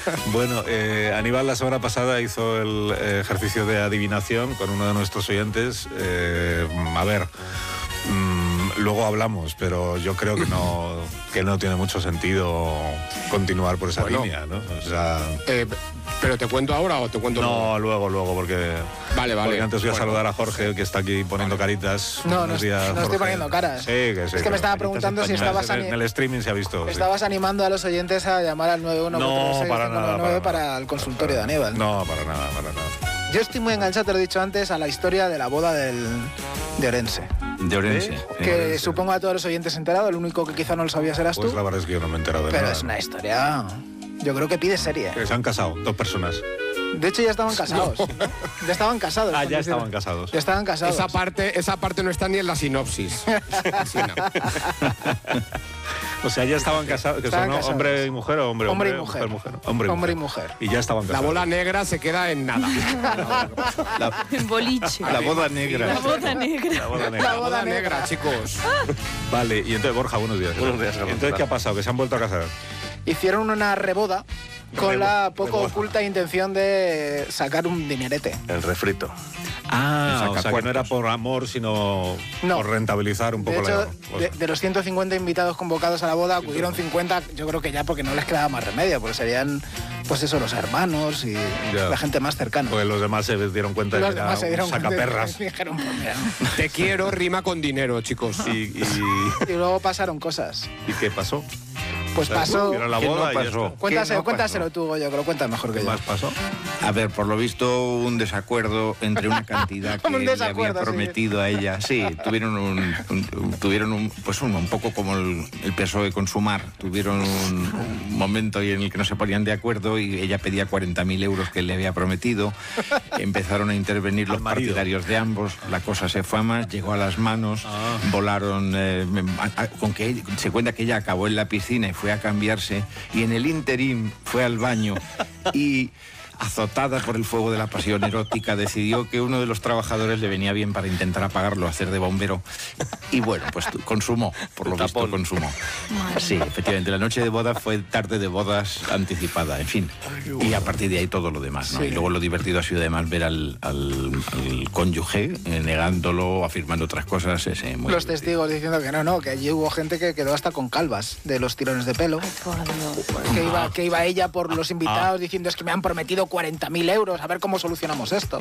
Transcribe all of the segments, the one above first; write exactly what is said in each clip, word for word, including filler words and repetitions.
Bueno, eh, Aníbal la semana pasada hizo el eh, ejercicio de adivinación con uno de nuestros oyentes. Eh, a ver, mmm, luego hablamos, pero yo creo que no, que no tiene mucho sentido continuar por esa bueno, línea, ¿no? O sea... Eh, ¿Pero te cuento ahora o te cuento No, luego, luego, porque... Vale, vale. Porque antes voy a bueno. saludar a Jorge, que está aquí poniendo caritas. No, Buenos no, días, no estoy Jorge. poniendo caras. Sí, que sí. Es que me estaba preguntando si estabas... En el streaming se ha visto. Estabas sí. animando a los oyentes a llamar al nueve uno cuatro seis No, para nada, para, para, para nada. el consultorio de Aníbal. No, para nada, para nada. Yo estoy muy enganchado, te lo he dicho antes, a la historia de la boda del, de Orense. De Orense. ¿Eh? Que Orense. supongo a todos los oyentes enterado, el único que quizá no lo sabías eras Pues tú. la verdad es que yo no me he enterado de Pero nada. es una historia... Yo creo que pide serie. Que se han casado, dos personas. De hecho ya estaban casados. No. Ya estaban casados. Ah, ya cuando estaban hicieron- casados. Ya estaban casados. Esa parte, esa parte no está ni en la sinopsis. Sí, no. O sea, ya estaban casados, que Estaban son casados. hombre y mujer o hombre, Hombre y hombre, mujer. mujer, mujer. Hombre, y Hombre y mujer. mujer. Y ya estaban La casados. bola negra se queda en nada. La, En boliche. la boda negra. La boda negra. La boda La negra. La boda negra, chicos. Vale, y entonces, Borja, buenos días. Buenos días, ¿Y Ramón. entonces qué ha pasado? ¿Que se han vuelto a casar? Hicieron una reboda con Rebo- la poco reboda. oculta intención de sacar un dinerete. El refrito. Ah, o sea, que no sacacuartos. era por amor, sino No. por rentabilizar un De poco hecho, la de, cosa. de los ciento cincuenta invitados convocados a la boda, acudieron cincuenta, yo creo que ya porque no les quedaba más remedio, porque serían, pues eso, los hermanos y Ya. la gente más cercana. Porque los demás se dieron cuenta de Los que era demás se dieron un cuenta y sacaperras. dijeron, pues mira. Te quiero rima con dinero, chicos. Y, y, Y luego pasaron cosas. ¿Y qué pasó? Pues O sea, pasó... vieron la ¿Qué boda no y ya pasó? está. Cuéntaselo, ¿Qué no cuéntaselo pasó? tú, Goyo, que lo cuentas mejor que ¿Qué yo. más pasó? A ver, por lo visto un desacuerdo entre una cantidad que Como un él le desacuerdo, había sí. prometido a ella. Sí, tuvieron un, un- tuvieron un, pues un, un poco como el, el P S O E con Sumar. Tuvieron un, un momento en el que no se ponían de acuerdo y ella pedía cuarenta mil euros que él le había prometido. Empezaron a intervenir los Al marido. partidarios de ambos. La cosa se fue a más, llegó a las manos, Ah. volaron, eh, a- a- con que ella- se cuenta que ella acabó en la piscina y fue a cambiarse y en el interín fue al baño y azotada por el fuego de la pasión erótica decidió que uno de los trabajadores le venía bien para intentar apagarlo, hacer de bombero y bueno, pues tu- consumó, por lo visto consumó. Sí, efectivamente, la noche de boda fue tarde de bodas anticipada, en fin, y a partir de ahí todo lo demás, ¿no? Y luego lo divertido ha sido además ver al, al- al cónyuge eh, negándolo, afirmando otras cosas, ese, muy Los divertido. testigos diciendo que no, no, que allí hubo gente que quedó hasta con calvas de los tirones de pelo. Por Dios. Que iba, que iba ella por los invitados diciendo es que me han prometido cuarenta mil euros, a ver cómo solucionamos esto.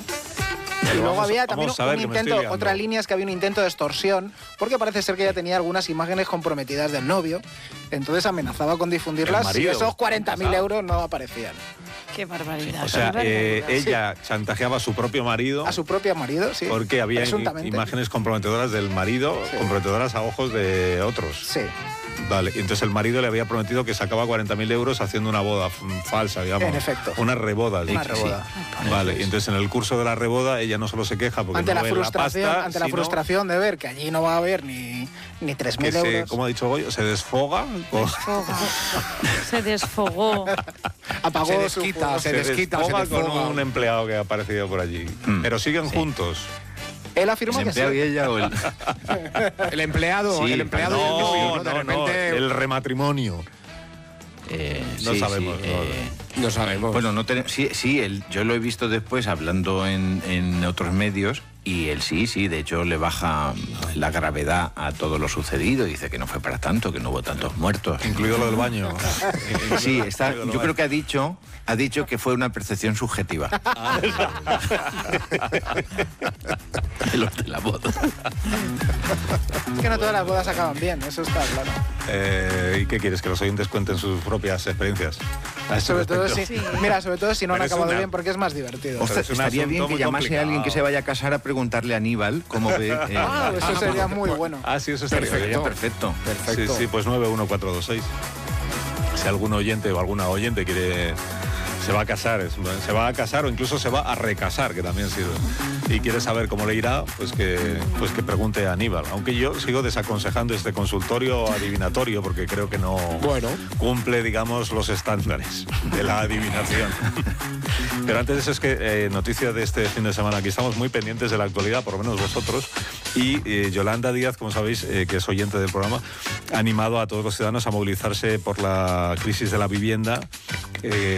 Y luego vamos- había también vamos a un ver, que me estoy intento, liando. otra línea es que había un intento de extorsión, porque parece ser que ella tenía algunas imágenes comprometidas del novio, entonces amenazaba con difundirlas El si marido. esos cuarenta mil euros no aparecían. Qué barbaridad. O sea, qué eh, barbaridad. ella chantajeaba a su propio marido A su propio marido, sí. porque había i- presuntamente. imágenes comprometedoras del marido, Sí. comprometedoras a ojos de otros. Sí. Vale, y entonces el marido le había prometido que sacaba cuarenta mil euros haciendo una boda mm, falsa, digamos. En efecto. Una reboda. Una dice. reboda. Vale, y entonces en el curso de la reboda ella no solo se queja porque Ante no la ve frustración, la pasta, ante la sino frustración de ver que allí no va a haber ni, ni tres que mil se, euros. como ha dicho Goyo, se desfoga. con- Desfoga. Se desfogó. Apagó Se su desquita, fuego. se desquita, se desfoga con desfoga. un empleado que ha aparecido por allí. Mm. Pero siguen juntos. Él afirma ¿El que sí. empleado y ella o el...? El empleado, Sí, el empleado y el No, novio, ¿no? De no, no, repente el rematrimonio. Eh, No sí, sabemos, sí, no, eh, no sabemos. Bueno, no ten- sí, sí él, yo lo he visto después hablando en, en otros medios y él sí, sí, de hecho le baja la gravedad a todo lo sucedido. Dice que no fue para tanto, que no hubo tantos muertos. Incluido lo del baño. Sí, está, Incluido lo yo del creo que ha dicho, ha dicho que fue una percepción subjetiva. De los de la boda. Es que no todas las bodas acaban bien, eso está claro. Eh, ¿Y qué quieres? Que los oyentes cuenten sus propias experiencias. A ese Sobre todo si, respecto. Sí. mira, sobre todo si no han Pero es acabado una- bien porque es más divertido. Ostras, es un Estaría asunto bien que muy llamase a alguien que se complicado. vaya a casar a preguntarle a Aníbal cómo ve. eh, Ah, la- eso sería muy bueno. Ah, sí, eso estaría Sería bien. perfecto. Sí, sí, pues nueve uno cuatro dos seis. Si algún oyente o alguna oyente quiere... Se va a casar, es- se va a casar o incluso se va a recasar, que también sirve. Y quiere saber cómo le irá, pues que, pues que pregunte a Aníbal. Aunque yo sigo desaconsejando este consultorio adivinatorio porque creo que no Bueno. cumple, digamos, los estándares de la adivinación. Pero antes de eso es que eh, noticia de este fin de semana, aquí estamos muy pendientes de la actualidad, por lo menos vosotros, y eh, Yolanda Díaz, como sabéis, eh, que es oyente del programa, ha animado a todos los ciudadanos a movilizarse por la crisis de la vivienda. eh,